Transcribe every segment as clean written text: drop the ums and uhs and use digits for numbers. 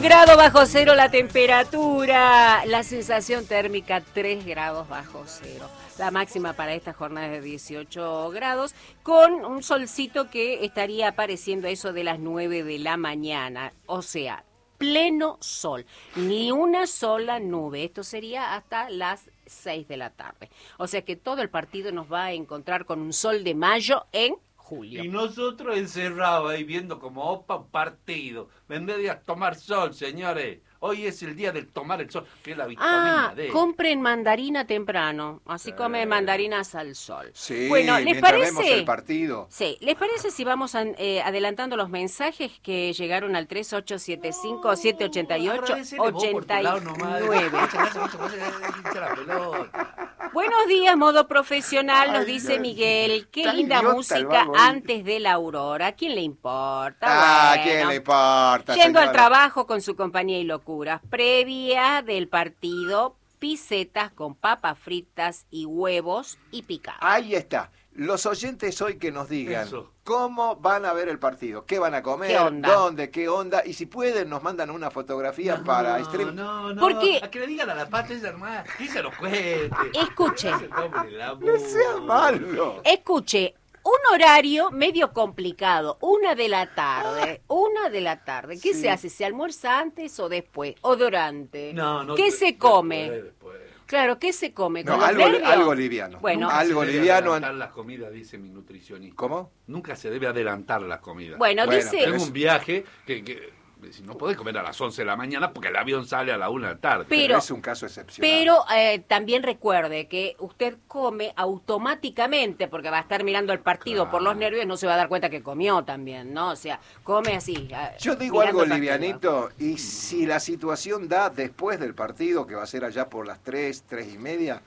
grado bajo cero la temperatura, la sensación térmica 3 grados bajo cero. La máxima para esta jornada es de 18 grados, con un solcito que estaría apareciendo a eso de las 9 de la mañana, o sea, pleno sol, ni una sola nube. Esto sería hasta las 6 de la tarde. O sea que todo el partido nos va a encontrar con un sol de mayo en julio. Y nosotros encerrados ahí viendo como opa un partido. En vez de tomar sol, señores. Hoy es el día del tomar el sol, que es la vitamina D. Compren mandarina temprano, así comen mandarinas al sol. Sí, bueno, ¿les vemos parece el partido. Sí, ¿les parece si vamos adelantando los mensajes que llegaron al 3875-788-89? Buenos días, modo profesional, nos dice Miguel. Qué linda música antes de la aurora. ¿A quién le importa? ¿A quién le importa? Yendo al trabajo con su compañía y locuras. Previa del partido, pisetas con papas fritas y huevos y picados. Ahí está. Los oyentes hoy que nos digan cómo van a ver el partido, qué van a comer, ¿Qué onda? dónde, qué onda, y si pueden nos mandan una fotografía para stream. No, Porque a que le digan a la pata esa hermana, que se lo cuente. Escuche. No sea malo. Escuche, un horario medio complicado, 1 de la tarde. ¿Qué se hace? ¿Se almuerza antes o después? ¿O durante? No, ¿Qué se come? Después. Claro, ¿qué se come? No, ¿Con los nervios? algo liviano. Bueno, algo Se debe liviano. adelantar las comidas, dice mi nutricionista. ¿Cómo? Nunca se debe adelantar las comidas. bueno, dice... Tengo un viaje que si no podés comer a las 11 de la mañana porque el avión sale a la 1 de la tarde. Pero es un caso excepcional. Pero también recuerde que usted come automáticamente, porque va a estar mirando el partido por los nervios, no se va a dar cuenta que comió también, ¿no? O sea, come así. Yo digo mirando algo el partido. livianito, y si la situación da después del partido, que va a ser allá por las 3:30,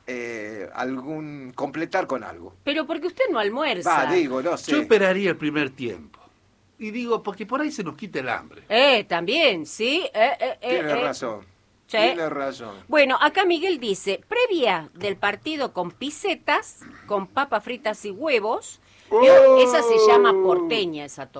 completar con algo. Pero porque usted no almuerza. No sé. Yo esperaría el primer tiempo. Y digo, porque por ahí se nos quita el hambre. También, ¿sí? Tiene razón. Sí. Tiene razón. Bueno, acá Miguel dice, previa del partido con pisetas, con papas fritas y huevos, esa se llama porteña, esa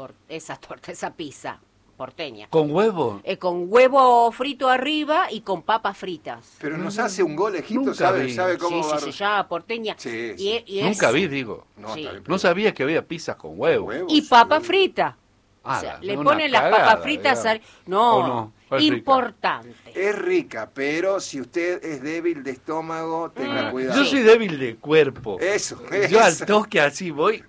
pizza, porteña. ¿Con huevo? Con huevo frito arriba y con papas fritas. Pero nos hace un gol, Egipto, Nunca vi. ¿sabe cómo Sí, va? se llama porteña. Sí, Y Nunca es- vi, digo. No, Sí. está bien, No sabía que había pizzas con huevo. huevos, Y papa frita. O Ah, sea, le una ponen las cagada, papas fritas. digamos. No, ¿O no? Es rica. importante. Es rica, pero si usted es débil de estómago, tenga cuidado. Yo soy débil de cuerpo. Eso. Yo al toque así voy.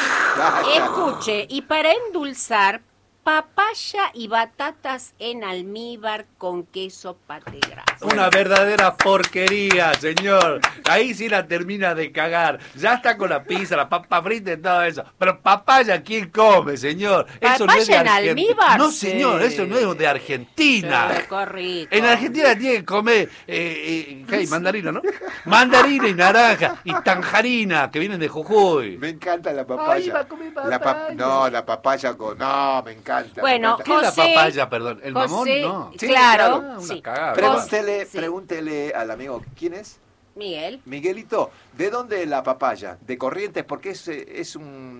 Escuche, y para endulzar, papaya y batatas en almíbar con queso pate grasa. Una verdadera porquería, señor. Ahí sí la termina de cagar. Ya está con la pizza, la papa frita y todo eso. Pero papaya, ¿quién come, señor? Eso no es de ¿Papaya en Argentina. almíbar? No, Sí. señor, eso no es de Argentina. Sí, qué rico. En Argentina tiene que comer, ¿qué hay? Mandarina, ¿no? Mandarina y naranja y tanjarina, que vienen de Jujuy. Me encanta la papaya. Ay, va a comer La papaya. No, la papaya con... No, me encanta. Bueno, me ¿Qué es la José- papaya, perdón? ¿El mamón? José, No. Sí, claro, claro. sí. Una cagada. Pregúntele, Sí. pregúntele al amigo, ¿quién es? Miguel. Miguelito, ¿de dónde la papaya? De Corrientes, porque es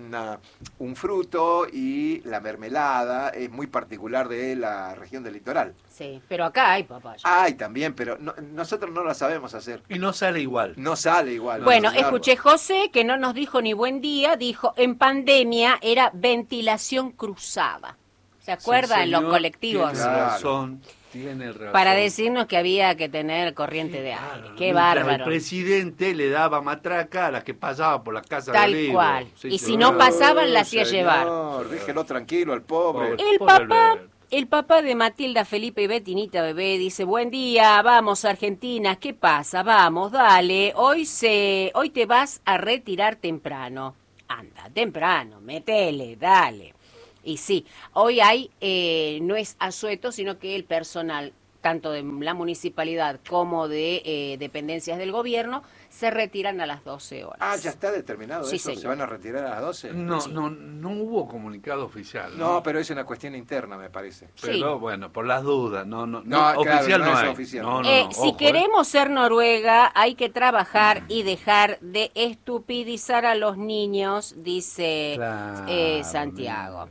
un fruto y la mermelada es muy particular de la región del litoral. Sí, pero acá hay papaya. Ay, también, pero nosotros no la sabemos hacer. Y no sale igual. No sale igual. Bueno, no, escuché José, que no nos dijo ni buen día, dijo, en pandemia era ventilación cruzada. ¿Se acuerdan? En los señor, colectivos. Tiene Claro. razón, tiene razón. Para decirnos que había que tener corriente de aire. Claro, Qué mientras bárbaro. El presidente le daba matraca a las que pasaban por la casa Tal de Olivo. cual. Sí, Y sí. si no pasaban, la hacía llevar. Déjelo tranquilo al pobre. El papá, el papá de Matilda, Felipe y Betinita Bebé dice, buen día, vamos Argentina, ¿qué pasa? Vamos, dale, hoy te vas a retirar temprano. Anda, temprano, metele, dale. Y sí, hoy hay, no es asueto, sino que el personal, tanto de la municipalidad como de dependencias del gobierno, se retiran a las 12 horas. Ah, ya está determinado Sí, eso. señor. ¿Se van a retirar a las 12? No hubo comunicado oficial. No, pero es una cuestión interna, me parece. Pero Sí. bueno, por las dudas, no, claro, oficial no no es hay. oficial. No, Si ojo, queremos ser Noruega, hay que trabajar y dejar de estupidizar a los niños, dice Claro, Santiago. mira.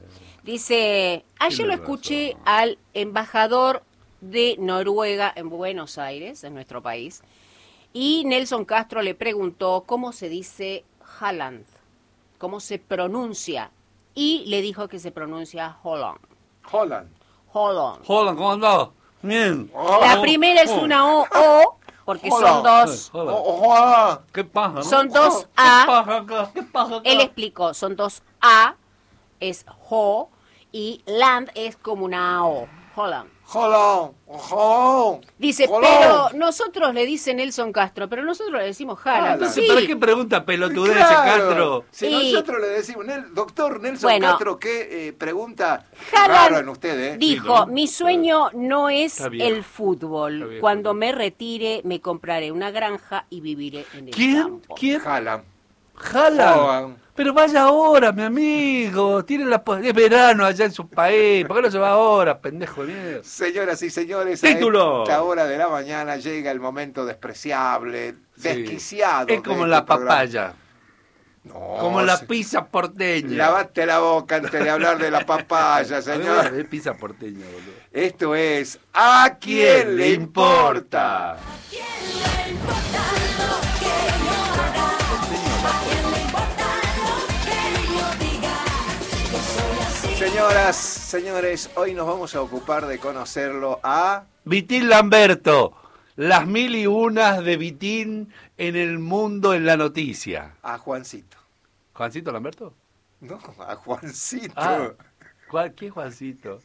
Dice, ayer lo Tiene escuché razón. al embajador de Noruega en Buenos Aires, en nuestro país, y Nelson Castro le preguntó cómo se dice Haaland, cómo se pronuncia, y le dijo que se pronuncia Holland. Holland. Holland. Hola, ¿cómo andás? Bien. La primera es una O, porque son Holland. dos, Hola. Holland. ¿Qué pasa, no? son dos ¿Qué A. pasa acá? ¿Qué pasa acá? Él explicó, son dos A, es Ho, y Land es como una O, Holland. Holland. Holland. Dice, Holland. pero nosotros le dice Nelson Castro, pero nosotros le decimos Haaland. Haaland. Sí. ¿Para qué pregunta pelotudez, Claro. Castro? Si Y- nosotros le decimos, doctor Nelson Bueno. Castro, ¿qué pregunta Haaland raro en usted, eh? dijo, Sí, ¿no? mi sueño no es Está viejo. el fútbol. Está viejo. Cuando me retire me compraré una granja y viviré en el ¿Quién? campo. ¿Quién? Haaland. Haaland. Holland. Pero vaya ahora, mi amigo. Tiene es verano allá en su país. ¿Por qué no se va ahora, pendejo de mierda? Señoras y señores, ¡Título! a esta hora de la mañana llega el momento despreciable, Sí. desquiciado. Es de como este la programa. papaya. No, Como la se- pizza porteña. Lavate la boca antes de hablar de la papaya, A ver, señor. es pizza porteña, boludo. Esto es ¿A quién le importa? Señoras, señores, hoy nos vamos a ocupar de conocerlo a... Vitín Lamberto. Las 1001 de Vitín en el mundo en la noticia. a Juancito. ¿Juancito Lamberto? No, a Juancito. Ah, ¿qué Juancito?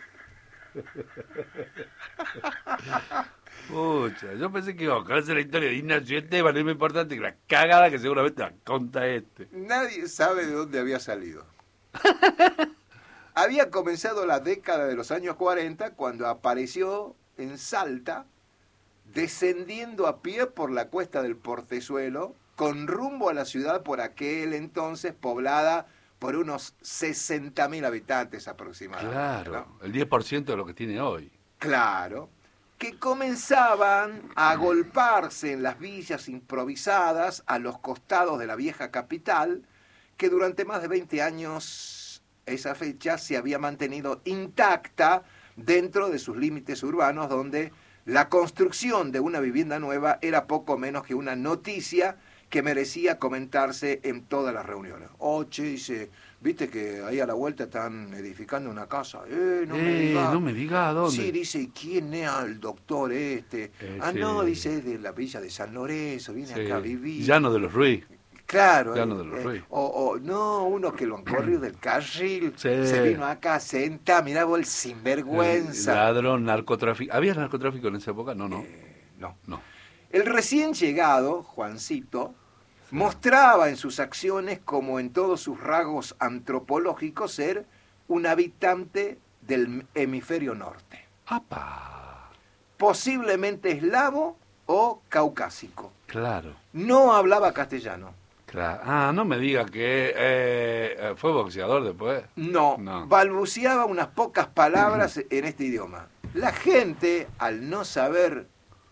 Pucha, yo pensé que iba a contarse la historia de Ignacio Esteban, es más importante que la cagada que seguramente la conta este. Nadie sabe de dónde había salido. Había comenzado la década de los años 40 cuando apareció en Salta, descendiendo a pie por la cuesta del Portezuelo, con rumbo a la ciudad por aquel entonces poblada por unos 60.000 habitantes aproximadamente. Claro, ¿no? el 10% de lo que tiene hoy. Claro, que comenzaban a agolparse en las villas improvisadas a los costados de la vieja capital, que durante más de 20 años esa fecha se había mantenido intacta dentro de sus límites urbanos, donde la construcción de una vivienda nueva era poco menos que una noticia que merecía comentarse en todas las reuniones. Oh, che, dice, viste que ahí a la vuelta están edificando una casa. No me digas. No me diga dónde. Sí, dice, ¿y quién es el doctor este? Sí. No, dice, es de la villa de San Lorenzo, viene Sí. acá a vivir. Llano de los Ruiz. Claro. Llano de los Ruiz. No, uno que lo han corrido del carril, Sí. se vino acá, senta, mirá vos el sinvergüenza. Ladrón, narcotráfico. ¿Había narcotráfico en esa época? No, no. No. No. El recién llegado, Juancito, mostraba en sus acciones, como en todos sus rasgos antropológicos, ser un habitante del hemisferio norte, ¡Apa! posiblemente eslavo o caucásico. Claro. No hablaba castellano. Claro. Ah, no me diga que fue boxeador después. No, No. balbuceaba unas pocas palabras en este idioma. La gente, al no saber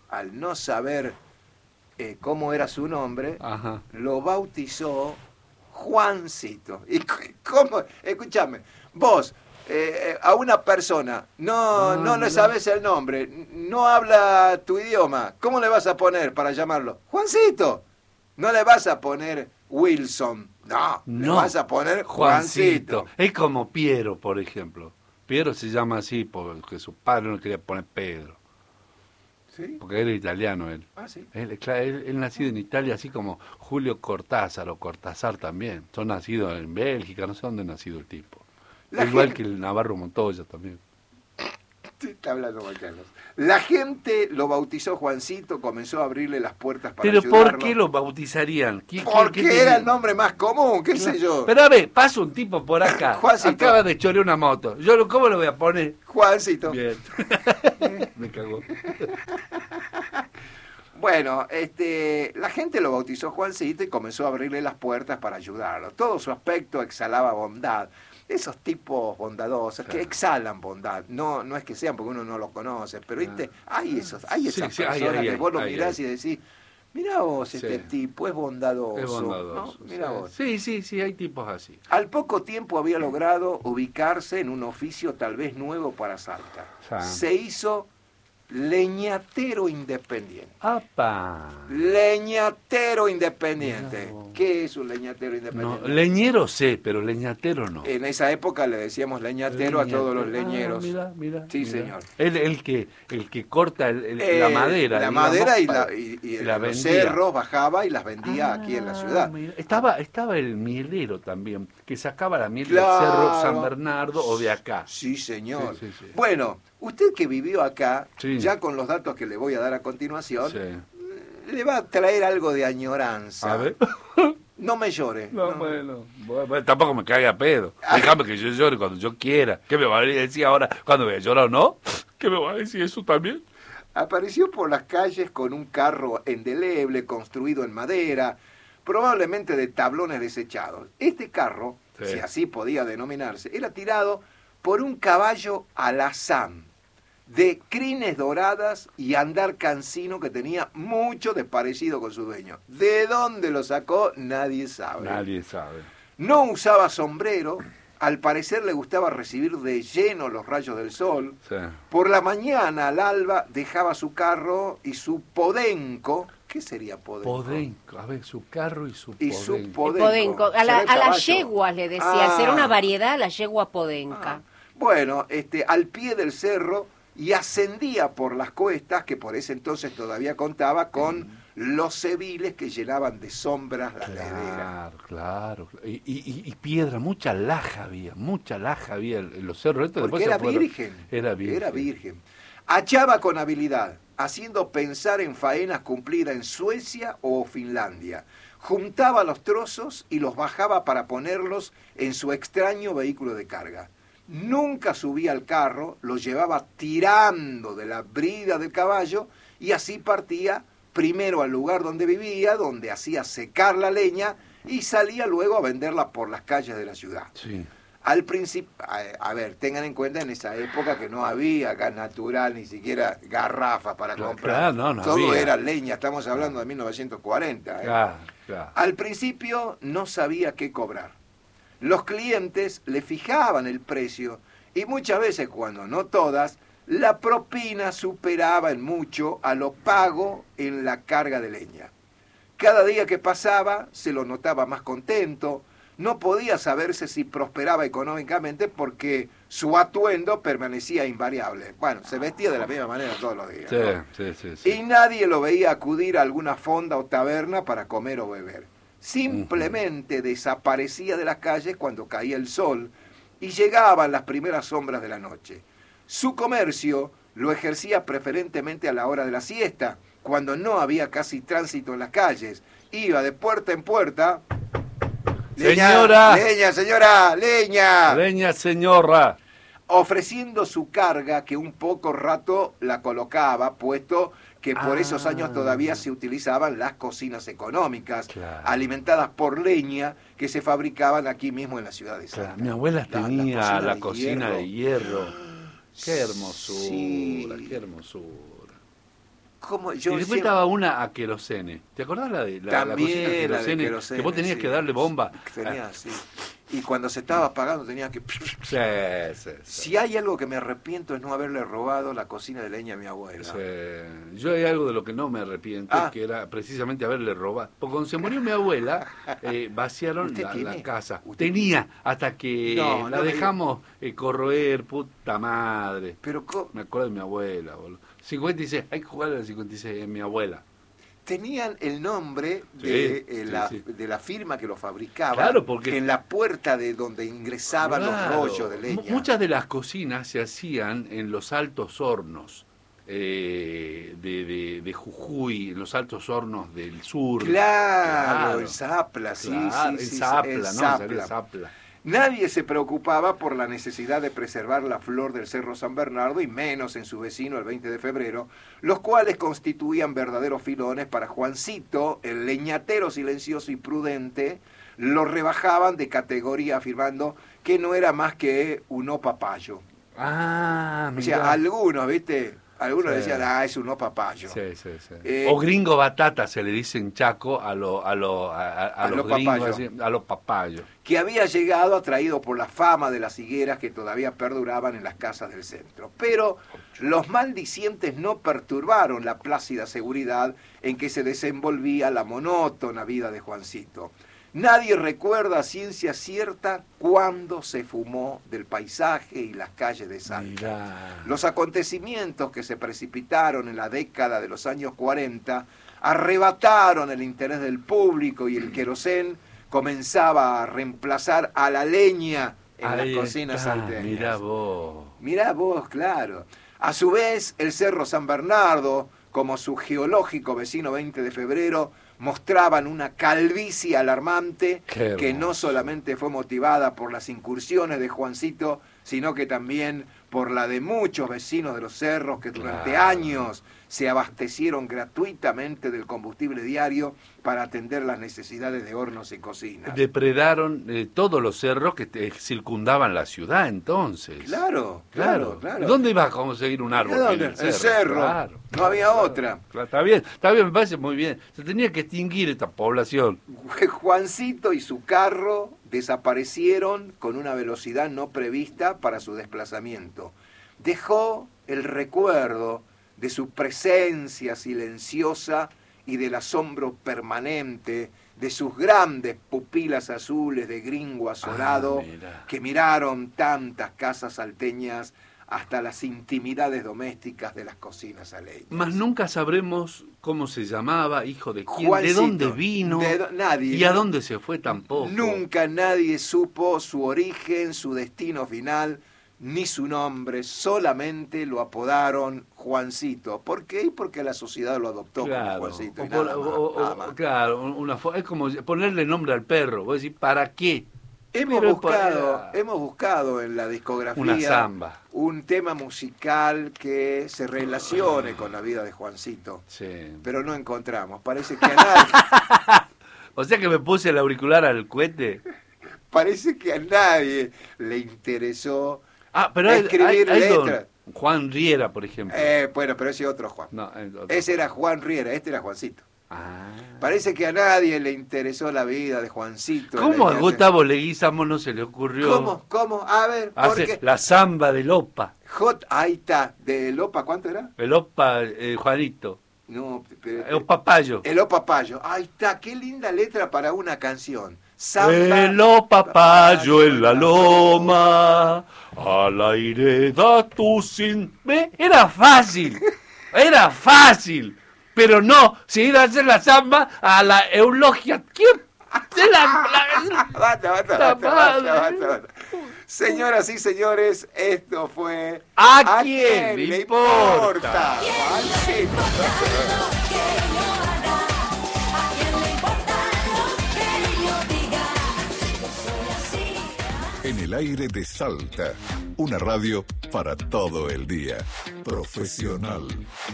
cómo era su nombre, Ajá. lo bautizó Juancito. ¿Y cómo? Escúchame, vos a una persona no le sabes el nombre, no habla tu idioma, ¿cómo le vas a poner para llamarlo? Juancito. No le vas a poner Wilson, no, le vas a poner Juancito. Es como Piero, por ejemplo. Piero se llama así porque su padre no quería poner Pedro. ¿Sí? Porque él era italiano él. Ah, sí. Él nacido en Italia, así como Julio Cortázar o Cortázar también. Son nacidos en Bélgica, no sé dónde ha nacido el tipo. La Igual gente- que el Navarro Montoya también. Está hablando Juan Carlos. La gente lo bautizó Juancito, comenzó a abrirle las puertas para Pero ayudarlo. ¿por qué lo bautizarían? Porque qué era tenía? el nombre más común, qué sé yo. Pero a ver, pasa un tipo por acá, Juancito. acaba de chorear una moto. ¿Cómo lo voy a poner? Juancito. Bien. Me cagó. Bueno, la gente lo bautizó Juancito y comenzó a abrirle las puertas para ayudarlo. Todo su aspecto exhalaba bondad. Esos tipos bondadosos que exhalan bondad. No es que sean porque uno no los conoce, pero viste, hay esas Sí, personas hay, que vos lo hay, mirás hay. y decís, Mirá vos, este Sí. tipo, es bondadoso. Es bondadoso. ¿no? Mirá vos. Sí, hay tipos así. Al poco tiempo había logrado ubicarse en un oficio tal vez nuevo para Salta. Sí. Se hizo leñatero independiente. ¡Apa! Leñatero independiente. Mirá vos. ¿Qué es un leñatero No, independiente? leñero sé, pero leñatero no. En esa época le decíamos leñatero a todos los leñeros. Mira. Sí, señor. El que corta la madera. La digamos, madera para- y y la en los vendía. cerros bajaba y las vendía aquí en la ciudad. Mira. Estaba el mielero también, que sacaba la miel Claro. del Cerro San Bernardo o de acá. Sí, señor. Sí. Bueno, usted que vivió acá, Sí. ya con los datos que le voy a dar a continuación, Sí. le va a traer algo de añoranza. A ver. No me llore. No, no. bueno, tampoco me caiga a pedo. Déjame que yo llore cuando yo quiera. ¿Qué me va a decir ahora cuando voy a llorar o no? ¿Qué me va a decir eso también? Apareció por las calles con un carro endeleble construido en madera, probablemente de tablones desechados. Este carro, Sí. si así podía denominarse, era tirado por un caballo alazán, de crines doradas y andar cansino que tenía mucho de parecido con su dueño. ¿De dónde lo sacó? Nadie sabe. Nadie sabe. No usaba sombrero, al parecer le gustaba recibir de lleno los rayos del sol. Sí. Por la mañana, al alba, dejaba su carro y su podenco. ¿Qué sería podenco? Podenco. A ver, su carro y su Y podenco. su El podenco. podenco. A ¿Será el las caballo? yeguas le decía, Ah. al ser una variedad, la yegua podenca. Ah. Bueno, al pie del cerro y ascendía por las cuestas, que por ese entonces todavía contaba con los cebiles que llenaban de sombras la ladera. Claro. Y piedra, mucha laja había en los cerros. Esto Porque después era se fueron. virgen. Era virgen. Era virgen. Hachaba con habilidad, haciendo pensar en faenas cumplidas en Suecia o Finlandia. Juntaba los trozos y los bajaba para ponerlos en su extraño vehículo de carga. Nunca subía al carro, lo llevaba tirando de la brida del caballo y así partía primero al lugar donde vivía, donde hacía secar la leña y salía luego a venderla por las calles de la ciudad. Sí. Al principio, a ver, tengan en cuenta en esa época que no había gas natural, ni siquiera garrafas para Claro, comprar. no Todo había. era leña, estamos hablando de 1940. Claro. Al principio no sabía qué cobrar. Los clientes le fijaban el precio y muchas veces, cuando no todas, la propina superaba en mucho a lo pago en la carga de leña. Cada día que pasaba se lo notaba más contento. No podía saberse si prosperaba económicamente porque su atuendo permanecía invariable. Bueno, se vestía de la misma manera todos los días. ¿no? Sí. Y nadie lo veía acudir a alguna fonda o taberna para comer o beber. Simplemente desaparecía de las calles cuando caía el sol y llegaban las primeras sombras de la noche. Su comercio lo ejercía preferentemente a la hora de la siesta, cuando no había casi tránsito en las calles. Iba de puerta en puerta. Señora. Leña, señora, leña. Leña, señora. Ofreciendo su carga que un poco rato la colocaba, puesto que por esos años todavía se utilizaban las cocinas económicas, Claro. alimentadas por leña, que se fabricaban aquí mismo en la ciudad de Salta. Mi abuela tenía la cocina de hierro. Qué hermosura, Sí. qué hermosura. Como Y yo después siempre- estaba una a querosene. ¿Te acordás la de la También cocina a la de querosene? querosene, Que vos tenías sí. que darle bomba. Tenía, sí. Y cuando se estaba apagando tenía que... Sí. Si hay algo que me arrepiento es no haberle robado la cocina de leña a mi abuela. Sí. Yo hay algo de lo que no me arrepiento, Ah. que era precisamente haberle robado. Porque cuando se murió mi abuela, vaciaron ¿Usted la tiene? casa. ¿Usted Tenía, hasta que No, la no me dejamos corroer, puta madre. Pero Me acuerdo de mi abuela, boludo. 56, hay que jugar al 56, mi abuela. tenían el nombre de, sí. de la firma que lo fabricaba, Claro, porque- en la puerta de donde ingresaban los Claro. rollos de leña. Muchas de las cocinas se hacían en los altos hornos de Jujuy, en los altos hornos del sur. Claro, el Zapla, sí, Claro, sí, el sí, Zapla, el ¿no? Zapla. Salía Zapla. Nadie se preocupaba por la necesidad de preservar la flor del Cerro San Bernardo y menos en su vecino el 20 de febrero, los cuales constituían verdaderos filones para Juancito, el leñatero silencioso y prudente. Lo rebajaban de categoría afirmando que no era más que un opapayo. Ah, O sea, mirá. algunos, ¿viste? Algunos decían, es un no papayo. Sí. O gringo batata se le dice en Chaco a los gringos, así, a los papayos. Que había llegado atraído por la fama de las higueras que todavía perduraban en las casas del centro. Pero los maldicientes no perturbaron la plácida seguridad en que se desenvolvía la monótona vida de Juancito. Nadie recuerda a ciencia cierta cuándo se fumó del paisaje y las calles de Salta. Mirá. Los acontecimientos que se precipitaron en la década de los años 40 arrebataron el interés del público y el querosén comenzaba a reemplazar a la leña en las cocinas salteñas. Mirá vos, claro. A su vez, el Cerro San Bernardo, como su geológico vecino 20 de febrero, mostraban una calvicie alarmante que no solamente fue motivada por las incursiones de Juancito, sino que también por la de muchos vecinos de los cerros que durante años se abastecieron gratuitamente del combustible diario para atender las necesidades de hornos y cocinas. Depredaron todos los cerros que circundaban la ciudad entonces. Claro. ¿Dónde ibas a conseguir un árbol? ¿Dónde? El cerro. Claro, no había otra. Claro, está bien, me parece muy bien. Se tenía que extinguir esta población. Juancito y su carro desaparecieron con una velocidad no prevista para su desplazamiento. Dejó el recuerdo de su presencia silenciosa y del asombro permanente de sus grandes pupilas azules de gringo azorado que miraron tantas casas salteñas hasta las intimidades domésticas de las cocinas salteñas. Mas nunca sabremos cómo se llamaba, hijo de quién, Juancito, de dónde vino, nadie, y a dónde se fue tampoco. Nunca nadie supo su origen, su destino final, ni su nombre, solamente lo apodaron Juancito. ¿Por qué? Porque la sociedad lo adoptó como Juancito. Nada más. Claro, es como ponerle nombre al perro. Vos decís, ¿para qué? Hemos buscado en la discografía una samba, un tema musical que se relacione con la vida de Juancito. Sí. Pero no encontramos. Parece que a nadie... O sea que me puse el auricular al cohete. Parece que a nadie le interesó pero escribir letras. Juan Riera, por ejemplo. Bueno, pero ese otro Juan. No, ese era Juan Riera, este era Juancito. Parece que a nadie le interesó la vida de Juancito. ¿Cómo a Gustavo Leguizamo no se le ocurrió? ¿Cómo? A ver, hace la samba de Lopa. Ahí está. ¿De Lopa cuánto era? El Opa, Juanito. No, el papayo. El Opapayo. Ahí está, qué linda letra para una canción. Samba, el Opapayo en la loma, al aire da tu sin... Era fácil. Pero no, si iba a hacer la samba a la Eulogia. ¿Quién? Basta. Señoras y señores, esto fue... ¿A quién le importa? En el aire de Salta, una radio para todo el día. Profesional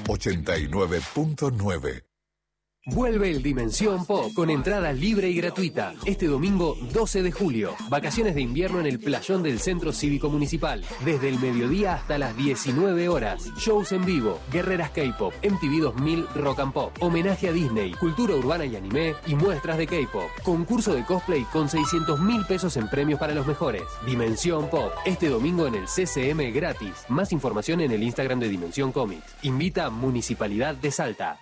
89.9. Vuelve el Dimensión Pop con entrada libre y gratuita. Este domingo 12 de julio. Vacaciones de invierno en el playón del Centro Cívico Municipal. Desde el mediodía hasta las 19 horas. Shows en vivo, guerreras K-pop, MTV 2000 Rock and Pop, homenaje a Disney, cultura urbana y anime y muestras de K-pop. Concurso de cosplay con 600.000 pesos en premios para los mejores. Dimensión Pop. Este domingo en el CCM gratis. Más información en el Instagram de Dimensión Comics. Invita Municipalidad de Salta.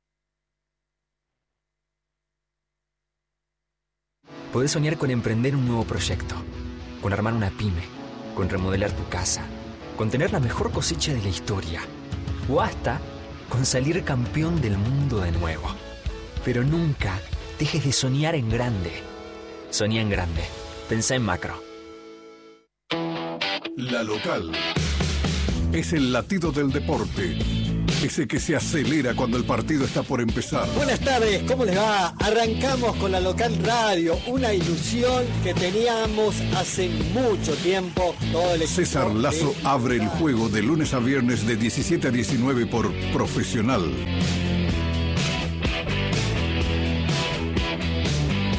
Podés soñar con emprender un nuevo proyecto, con armar una pyme, con remodelar tu casa, con tener la mejor cosecha de la historia, o hasta con salir campeón del mundo de nuevo. Pero nunca dejes de soñar en grande. Soñá en grande. Pensá en macro. La Local es el latido del deporte. Ese que se acelera cuando el partido está por empezar. Buenas tardes, ¿cómo les va? Arrancamos con la Local Radio, una ilusión que teníamos hace mucho tiempo. Todo el César Lazo abre el juego de lunes a viernes de 17 a 19 por Profesional.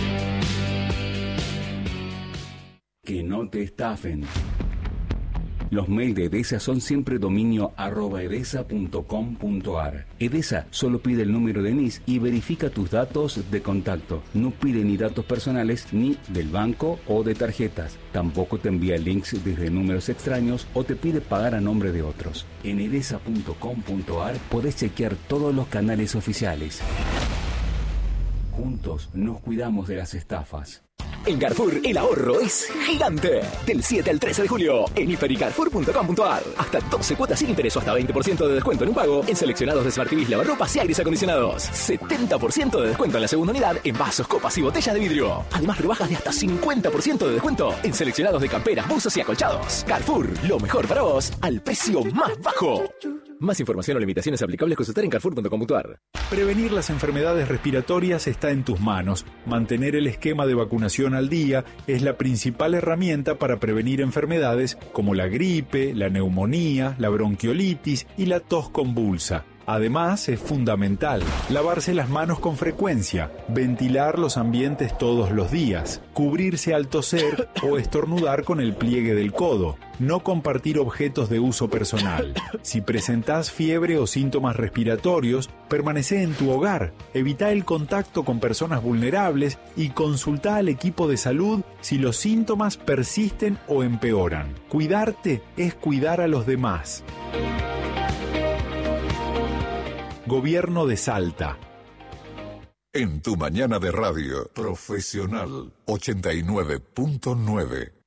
Que no te estafen. Los mails de Edesa son siempre dominio @edesa.com.ar. Edesa solo pide el número de NIS y verifica tus datos de contacto. No pide ni datos personales ni del banco o de tarjetas. Tampoco te envía links desde números extraños o te pide pagar a nombre de otros. En edesa.com.ar podés chequear todos los canales oficiales. Juntos nos cuidamos de las estafas. En Carrefour, el ahorro es gigante. Del 7 al 13 de julio, en hipercarrefour.com.ar. Hasta 12 cuotas sin interés o hasta 20% de descuento en un pago en seleccionados de Smart TVs, lavarropas y aires acondicionados. 70% de descuento en la segunda unidad en vasos, copas y botellas de vidrio. Además, rebajas de hasta 50% de descuento en seleccionados de camperas, buzos y acolchados. Carrefour, lo mejor para vos, al precio más bajo. Más información o limitaciones aplicables consultar en carrefour.com.ar. Prevenir las enfermedades respiratorias está en tus manos. Mantener el esquema de vacunación al día es la principal herramienta para prevenir enfermedades como la gripe, la neumonía, la bronquiolitis y la tos convulsa. Además, es fundamental lavarse las manos con frecuencia, ventilar los ambientes todos los días, cubrirse al toser o estornudar con el pliegue del codo, no compartir objetos de uso personal. Si presentás fiebre o síntomas respiratorios, permanecé en tu hogar, evita el contacto con personas vulnerables y consulta al equipo de salud si los síntomas persisten o empeoran. Cuidarte es cuidar a los demás. Gobierno de Salta. En tu mañana de radio, Profesional 89.9.